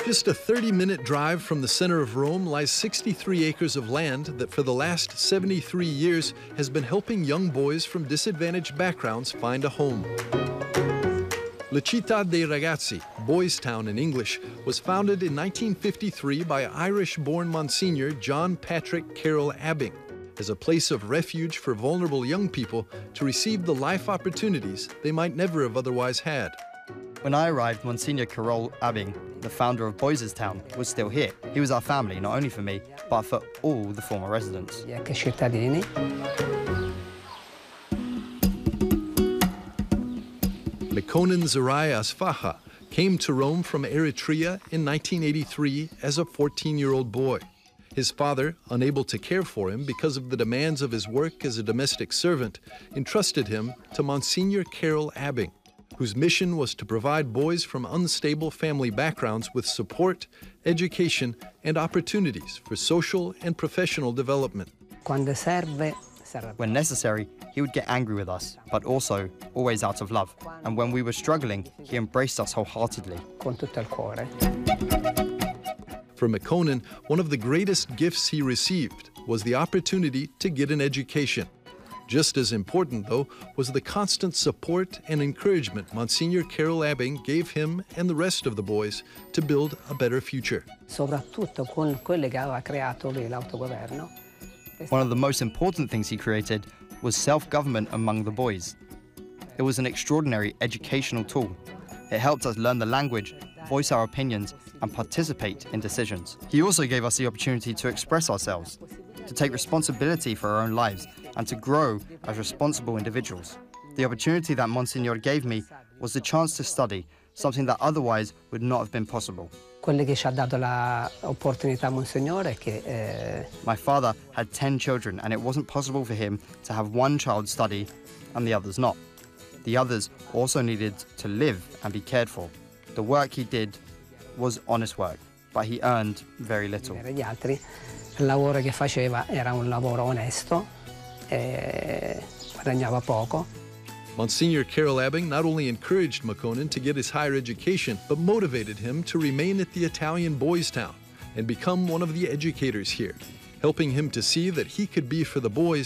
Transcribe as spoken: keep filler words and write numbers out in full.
Just a thirty-minute drive from the center of Rome lies sixty-three acres of land that for the last seventy-three years has been helping young boys from disadvantaged backgrounds find a home. La Città dei Ragazzi, Boys Town in English, was founded in nineteen fifty-three by Irish-born Monsignor John Patrick Carroll Abbing as a place of refuge for vulnerable young people to receive the life opportunities they might never have otherwise had. When I arrived, Monsignor Carroll Abbing, the founder of Boys Town, was still here. He was our family, not only for me, but for all the former residents. Mekonnen Zerai Asfaha came to Rome from Eritrea in nineteen eighty-three as a fourteen-year-old boy. His father, unable to care for him because of the demands of his work as a domestic servant, entrusted him to Monsignor Carroll Abbing, whose mission was to provide boys from unstable family backgrounds with support, education, and opportunities for social and professional development. When necessary, he would get angry with us, but also always out of love. And when we were struggling, he embraced us wholeheartedly. For Mekonnen, one of the greatest gifts he received was the opportunity to get an education. Just as important, though, was the constant support and encouragement Monsignor Carroll Abbing gave him and the rest of the boys to build a better future. One of the most important things he created was self-government among the boys. It was an extraordinary educational tool. It helped us learn the language, voice our opinions, and participate in decisions. He also gave us the opportunity to express ourselves, to take responsibility for our own lives, and to grow as responsible individuals. The opportunity that Monsignor gave me was the chance to study, something that otherwise would not have been possible. My father had ten children, and it wasn't possible for him to have one child study and the others not. The others also needed to live and be cared for. The work he did was honest work, but he earned very little. Il lavoro che faceva era un lavoro onesto, e guadagnava poco. Monsignor Carroll Abbing not only encouraged Mekonnen to get his higher education, but motivated him to remain at the Italian Boys Town and become one of the educators here, helping him to see that he could be for the boys